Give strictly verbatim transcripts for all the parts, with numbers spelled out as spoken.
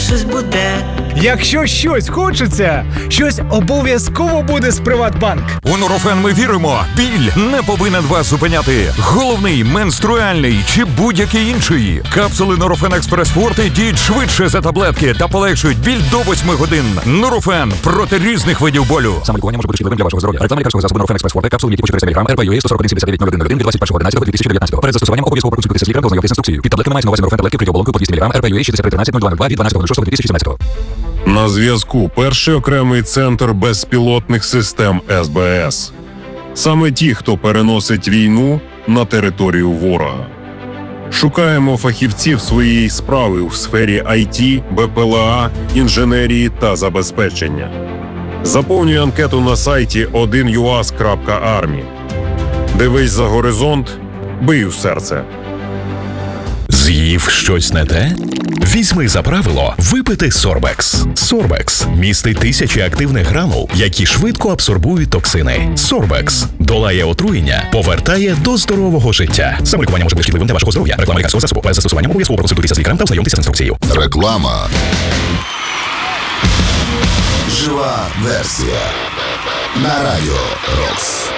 щось буде. Якщо щось хочеться, щось обов'язково буде з Приватбанк. У Нурофен ми віримо. Біль не повинен вас зупиняти. Головний, менструальний чи будь-який інший. Капсули Нурофен Експрес Форте діють швидше за таблетки та полегшують біль до восьми годин. Нурофен проти різних видів болю. Саме лікування може бути шкідливим для вашого здоров'я. Реклама лікарського засобу Нурофен Експрес Форте, капсули, які по чотириста міліграм, ер пе ю ей сто сорок один сімдесят дев'ять нуль один нуль один від двадцять першого одинадцятого дві тисячі дев'ятнадцятого. Перед застосуванням обов'язково проконсультуйтеся з лікарем та ознайомтесь з інструкцією. Під таблетками мається на увазі Нурофен таблетки при оболонку по двісті міліграм, ер пе ю ей шістдесят три тринадцять нуль два нуль два від дванадцятого шостого дві тисячі сімнадцятого. На зв'язку перший окремий центр безпілотних систем ес бе ес. Саме ті, хто переносить війну на територію ворога. Шукаємо фахівців своєї справи у сфері ай ті, бе пе ел а, інженерії та забезпечення. Заповнюй анкету на сайті один ю ас крапка армі. Дивись за горизонт, бий у серце. З'їв щось не те? Візьми за правило випити Сорбекс. Сорбекс містить тисячі активних гранул, які швидко абсорбують токсини. Сорбекс долає отруєння, повертає до здорового життя. Саме лікування може бути шкідливим для вашого здоров'я. Реклама лікарського засобу. Без застосування обов'язково проконсультуйтеся з лікарем та ознайомтеся з інструкцією. Реклама. Жива версія. На радіо Рокс.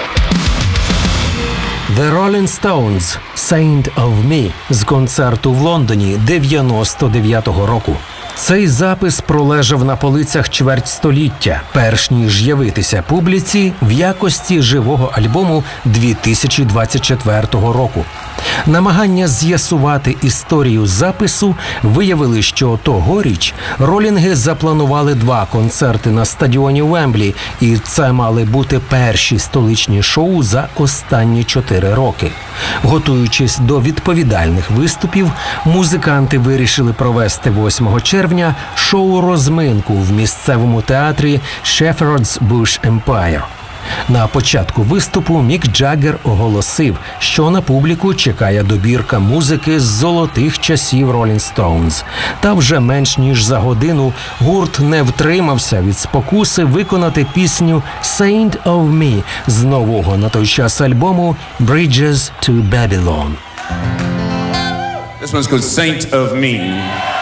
The Rolling Stones «Saint of Me» з концерту в Лондоні дев'яносто дев'ятого року. Цей запис пролежав на полицях чверть століття, перш ніж явитися публіці в якості живого альбому дві тисячі двадцять четвертого року. Намагання з'ясувати історію запису виявили, що тогоріч ролінги запланували два концерти на стадіоні Уемблі, і це мали бути перші столичні шоу за останні чотири роки. Готуючись до відповідальних виступів, музиканти вирішили провести восьмого червня шоу-розминку в місцевому театрі Shepherd's Bush Empire. На початку виступу Мік Джаггер оголосив, що на публіку чекає добірка музики з золотих часів Rolling Stones. Та вже менш ніж за годину гурт не втримався від спокуси виконати пісню «Saint of Me» з нового на той час альбому «Bridges to Babylon». This one's called Saint of Me.